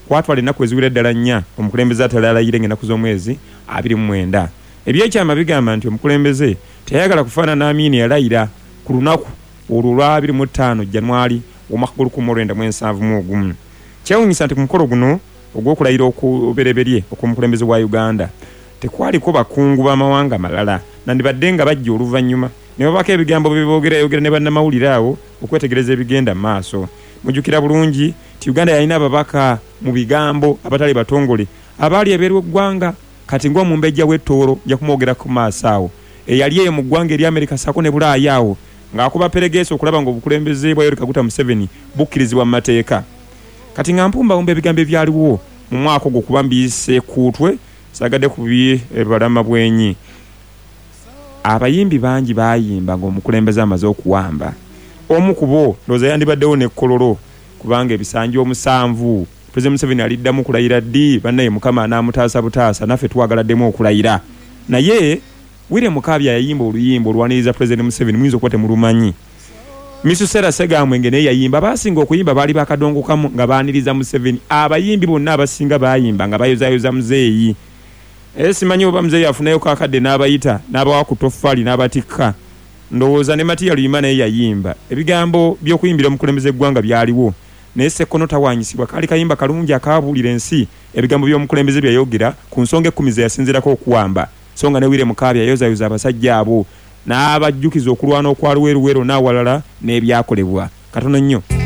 kwatwala ennaku eziwera ddala 4 omukulembeze atalalayire ng'ennaku z'omwezi 29. Ebyekyama bigamba nti omukulembeze teyagala kufaanana Amin yalayira ku lunaku olwo lwa 25 January omwaka 1971. Kyewuunyisa nti ku mukolo guno ogw'okulayira okubereberye okw'omukulembeze wa Uganda tekwaliko bakungu b'amawanga malala nandibadde nga bajja oluvannyuma ne babako ebigambo biboogerayogera ne bannamawulire awo okwetegereza ebigenda mu maaso. Mujjukira bulungi ti Uganda yalina ababaka mu bigambo abatali batongole abaali ebweru w'eggwanga kati ng'omumbejja w'ettoolo ja kumwogera ku maaso awo eyali eyo mu ggwanga eri Amerika ssaako ne Bulaaya awo ng'akuba peregeeso okulaba ng'obukulembeze bwa Yoweri Kaguta Museveni bukkirizibwa mu mateeka. Kati nga mpumbawumba ebigambo ebyaliwo mu mwaka ogwo kuba mbiyise kuutwe sagadde ku balama bwenyi. Abayimbi bangi bayimba ng'omukulembeze amaze okuwamba. Omu ku bo ndowooza yandibaddewo n'ekkololo kubanga ebisanju 7 President Museveni aliddamu kulayira ddi bannaye Mukama anaamutaasa butaasa naffe twagaladdemu okulayira. Naye William Mukaabya yayimba oluyimba olwaniriza President Museveni muyinza okuba temulumanyi. Misusera Segamwenge naye yayimba abasinga okuyimba baali bakadongo kamu nga baaniriza Museveni. Abayimbi bonna abasinga bayimba nga bayozayoza muzeeyi. Simanyi oba muzeeyi afunayo kakadde n'abayita n'abawa ku toffaali n'abatikka. Ndowooza ne Matiya Luyima naye yayimba. Ebigambo by'okuyimbira omukulembeze eggwanga byaliwo. Naye Ssekkono tawaanyisibwa kaali kayimba kalungi akaabuulira ensi ebigambo by'omukulembeze byayogera ku nsonga 10 ze yasinzirako okuwamba. So nga ne William Mukaabya yayozayoza abasajja abo n'abajjukiza okulwana okwaliwo eruwero n'awalala n'ebyakolebwa. Katono nnyo.